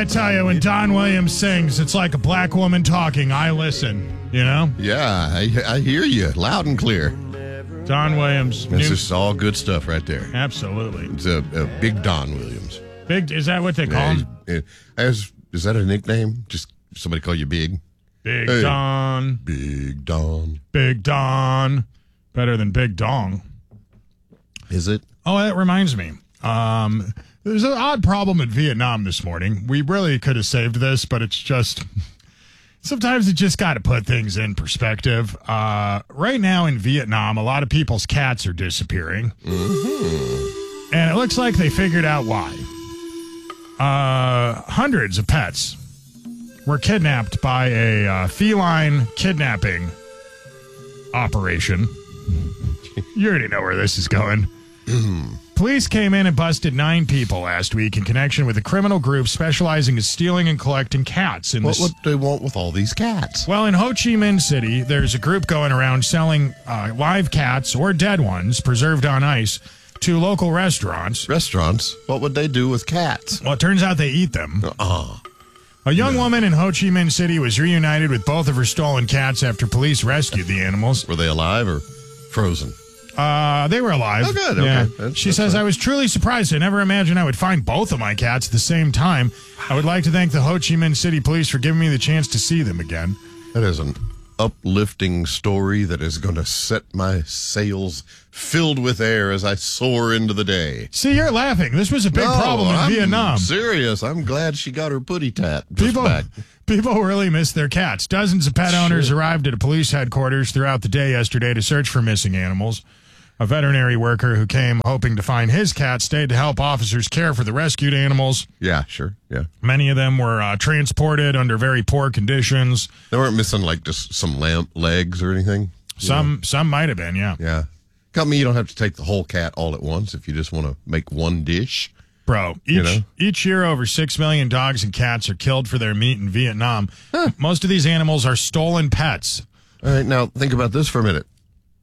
I tell you, when Don Williams sings, it's like a black woman talking. I listen, you know? Yeah, I hear you loud and clear. Don Williams. This is all good stuff right there. Absolutely. It's a Big Don Williams. Big, is that what they call him? Is that a nickname? Just somebody call you Big? Big Don. Big Don. Big Don. Better than Big Dong. Is it? Oh, that reminds me. There's an odd problem in Vietnam this morning. We really could have saved this, but it's just... Sometimes you just got to put things in perspective. Right now in Vietnam, a lot of people's cats are disappearing. Mm-hmm. And it looks like they figured out why. Hundreds of pets were kidnapped by a feline kidnapping operation. You already know where this is going. Police came in and busted 9 people last week in connection with a criminal group specializing in stealing and collecting cats. What would they want with all these cats? Well, in Ho Chi Minh City, there's a group going around selling live cats or dead ones preserved on ice to local restaurants. Restaurants? What would they do with cats? Well, it turns out they eat them. A young woman in Ho Chi Minh City was reunited with both of her stolen cats after police rescued the animals. Were they alive or frozen? They were alive. Oh, good. Yeah. Okay. She says, I was truly surprised. I never imagined I would find both of my cats at the same time. I would like to thank the Ho Chi Minh City Police for giving me the chance to see them again. That is an uplifting story that is going to set my sails filled with air as I soar into the day. See, you're laughing. This was a big problem in Vietnam. I'm serious. I'm glad she got her putty tat back. People really miss their cats. Dozens of pet owners arrived at a police headquarters throughout the day yesterday to search for missing animals. A veterinary worker who came hoping to find his cat stayed to help officers care for the rescued animals. Yeah, sure. Yeah. Many of them were transported under very poor conditions. They weren't missing like just some legs or anything. Some might have been, yeah. Yeah. Company, you don't have to take the whole cat all at once if you just want to make one dish. Bro, each year over 6 million dogs and cats are killed for their meat in Vietnam. Huh. Most of these animals are stolen pets. All right, now think about this for a minute.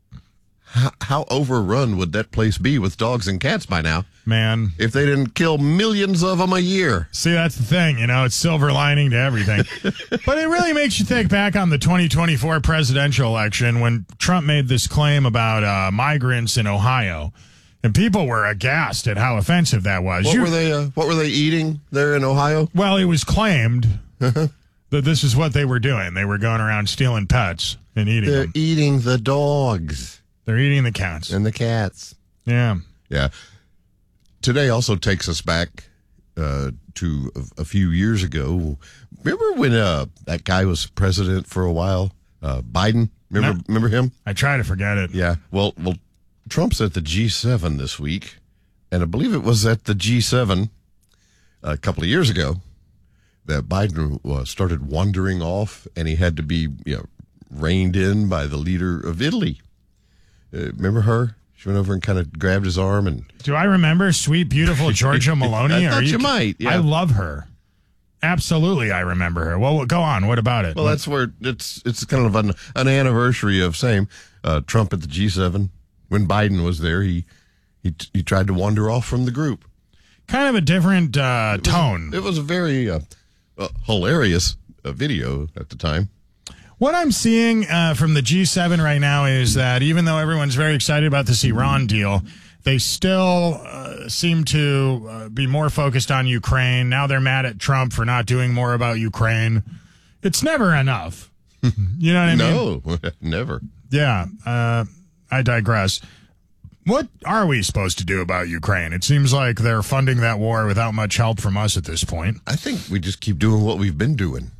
How overrun would that place be with dogs and cats by now? Man. If they didn't kill millions of them a year. See, that's the thing. It's silver lining to everything. But it really makes you think back on the 2024 presidential election when Trump made this claim about migrants in Ohio. And people were aghast at how offensive that was. What were they eating there in Ohio? Well, it was claimed that this is what they were doing. They were going around stealing pets and eating them. They're eating the dogs. They're eating the cats. And the cats. Yeah. Yeah. Today also takes us back to a few years ago. Remember when that guy was president for a while? Biden? Remember him? I try to forget it. Yeah. Well, Trump's at the G7 this week, and I believe it was at the G7 a couple of years ago that Biden started wandering off, and he had to be reined in by the leader of Italy. Remember her? She went over and kind of grabbed his arm. And do I remember sweet, beautiful Giorgia Meloni? I thought you might. Yeah. I love her. Absolutely, I remember her. Well, go on. What about it? Well, that's where it's kind of an anniversary of Trump at the G7. When Biden was there, he tried to wander off from the group. Kind of a different tone. It was a very hilarious video at the time. What I'm seeing from the G7 right now is that even though everyone's very excited about this Iran deal, they still seem to be more focused on Ukraine. Now they're mad at Trump for not doing more about Ukraine. It's never enough. You know what I mean? No, never. Yeah, I digress. What are we supposed to do about Ukraine? It seems like they're funding that war without much help from us at this point. I think we just keep doing what we've been doing.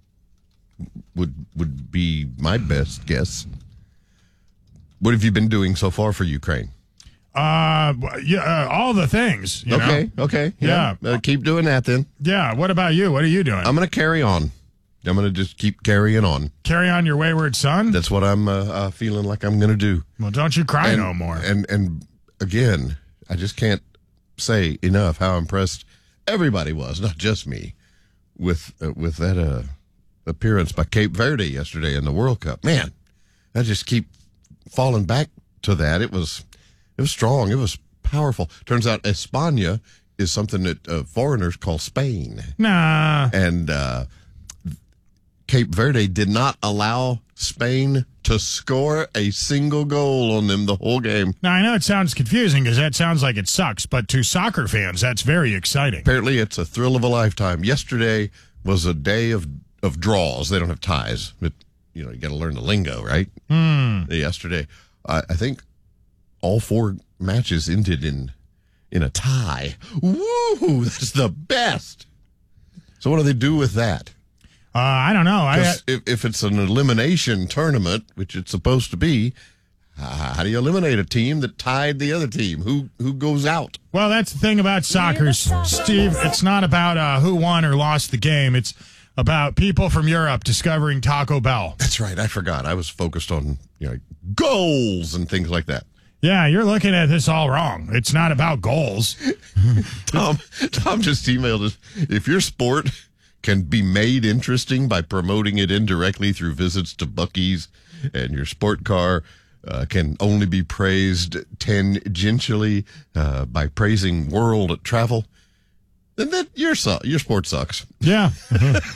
Would be my best guess. What have you been doing so far for Ukraine? All the things. Okay. Yeah. Keep doing that then. Yeah. What about you? What are you doing? I'm going to carry on. I'm going to just keep carrying on. Carry on your wayward son? That's what I'm feeling like I'm going to do. Well, don't you cry no more. And again, I just can't say enough how impressed everybody was, not just me, with that appearance by Cape Verde yesterday in the World Cup. Man, I just keep falling back to that. It was strong. It was powerful. Turns out España is something that foreigners call Spain. Nah. And Cape Verde did not allow Spain to score a single goal on them the whole game. Now, I know it sounds confusing because that sounds like it sucks, but to soccer fans, that's very exciting. Apparently, it's a thrill of a lifetime. Yesterday was a day of draws. They don't have ties, but, you got to learn the lingo, right? Yesterday, I think all 4 matches ended in a tie. Woo! That's the best. So what do they do with that? I don't know. If it's an elimination tournament, which it's supposed to be, how do you eliminate a team that tied the other team? Who goes out? Well, that's the thing about soccer, Steve. It's not about who won or lost the game. It's about people from Europe discovering Taco Bell. That's right. I forgot. I was focused on goals and things like that. Yeah, you're looking at this all wrong. It's not about goals. Tom just emailed us. If your sport can be made interesting by promoting it indirectly through visits to Buc-ee's, and your sport car can only be praised tangentially by praising world travel, then your sport sucks. Yeah.